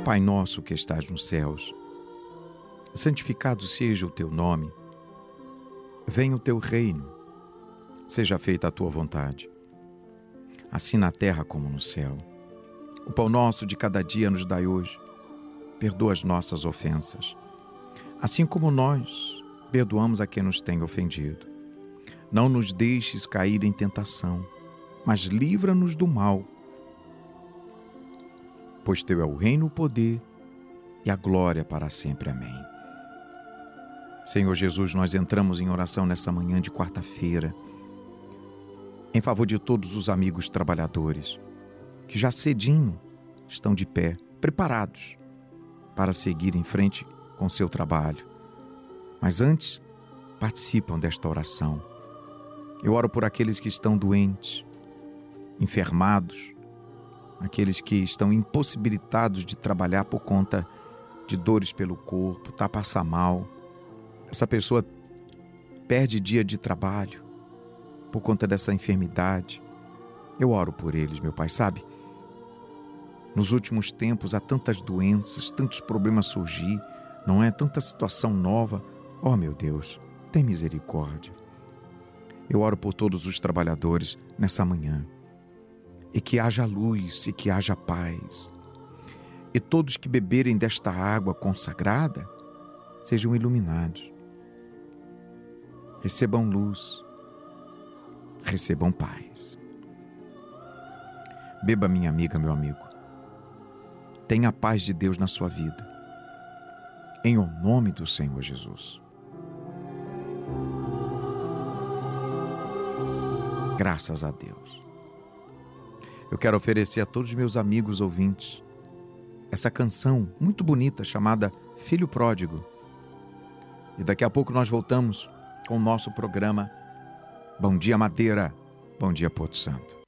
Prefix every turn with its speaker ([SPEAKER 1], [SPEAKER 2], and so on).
[SPEAKER 1] Pai nosso que estás nos céus, santificado seja o teu nome. Venha o teu reino, seja feita a tua vontade, assim na terra como no céu. O pão nosso de cada dia nos dai hoje. Perdoa as nossas ofensas, assim como nós perdoamos a quem nos tem ofendido. Não nos deixes cair em tentação, mas livra-nos do mal. Pois teu é o reino, o poder e a glória para sempre. Amém. Senhor Jesus, nós entramos em oração nessa manhã de quarta-feira, em favor de todos os amigos trabalhadores, que já cedinho estão de pé, preparados para seguir em frente com seu trabalho. Mas antes, participam desta oração. Eu oro por aqueles que estão doentes, enfermados, aqueles que estão impossibilitados de trabalhar por conta de dores pelo corpo, passa mal. Essa pessoa perde dia de trabalho por conta dessa enfermidade. Eu oro por eles, meu Pai, sabe? Nos últimos tempos há tantas doenças, tantos problemas surgir, não é? Tanta situação nova. Oh, meu Deus, tem misericórdia. Eu oro por todos os trabalhadores nessa manhã. E que haja luz e que haja paz. E todos que beberem desta água consagrada sejam iluminados. Recebam luz, recebam paz. Beba, minha amiga, meu amigo. Tenha a paz de Deus na sua vida. Em o nome do Senhor Jesus. Graças a Deus. Eu quero oferecer a todos os meus amigos ouvintes essa canção muito bonita chamada Filho Pródigo. E daqui a pouco nós voltamos com o nosso programa Bom Dia Madeira, Bom Dia Porto Santo.